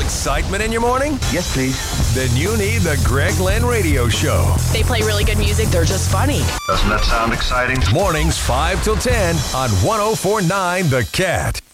excitement in your morning? Yes, please. Then you need the Greg Glenn Radio Show. They play really good music. They're just funny. Doesn't that sound exciting? Mornings 5 till 10 on 104.9 The Cat.